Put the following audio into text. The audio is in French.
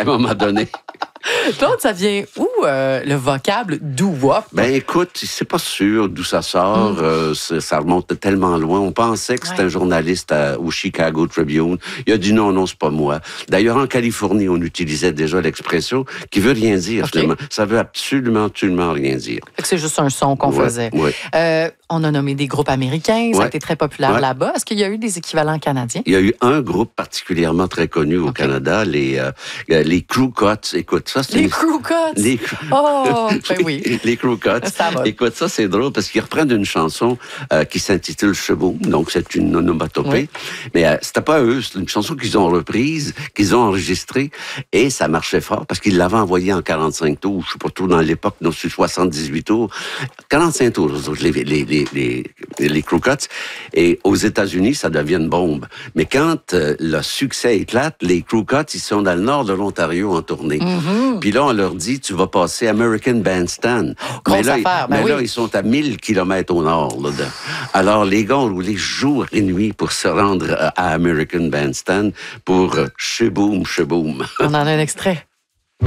un moment donné. Claude, ça vient où, le vocable doo-wop? Ben écoute, c'est pas sûr d'où ça sort. Ça remonte tellement loin. On pensait que c'était un journaliste au Chicago Tribune. Il a dit non, c'est pas moi. D'ailleurs, en Californie, on utilisait déjà l'expression qui veut rien dire, finalement. Ça veut absolument rien dire. C'est juste un son qu'on faisait. Ouais. On a nommé des groupes américains. Ça a été très populaire là-bas. Est-ce qu'il y a eu des équivalents canadiens? Il y a eu un groupe particulièrement très connu au Canada, les Crew Cuts. Écoute, ça, c'est... Les Crew Cuts! Oh, ben oui. Les Crew Cuts. Écoute, ça, c'est drôle parce qu'ils reprennent une chanson qui s'intitule Cheboum. Donc, c'est une onomatopée. Mais c'était pas eux. C'est une chanson qu'ils ont reprise, qu'ils ont enregistrée. Et ça marchait fort parce qu'ils l'avaient envoyée en 45 tours. Je sais pas trop dans l'époque, non, c'est 78 tours. 45 tours, les Crew Cuts. Et aux États-Unis, ça devient une bombe. Mais quand le succès éclate, les Crew Cuts, ils sont dans le nord de l'Ontario en tournée. Puis là, on leur dit, tu vas passer American Bandstand. Mais là, ils sont à 1000 km au nord. Là, alors, les gars ont roulé jour et nuit pour se rendre à American Bandstand pour Cheboum. On en a un extrait.